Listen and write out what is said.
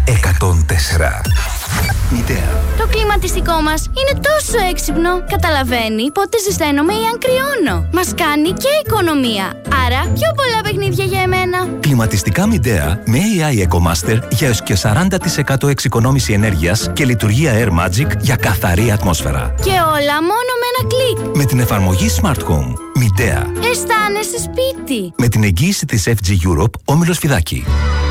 104. Μητέα. Το κλιματιστικό μας είναι τόσο έξυπνο. Καταλαβαίνει πότε ζεσταίνομαι ή αν κρυώνω. Μας κάνει και οικονομία. Άρα πιο πολλά παιχνίδια για εμένα. Κλιματιστικά Midea με AI EcoMaster για έως και 40% εξοικονόμηση ενέργειας και λειτουργία Air Magic για καθαρή ατμόσφαιρα. Και όλα μόνο με ένα κλικ. Με την εφαρμογή Smart Home. Midea. Αισθάνεσαι σπίτι. Με την εγγύηση της FG Europe, Όμιλος Φιδάκη.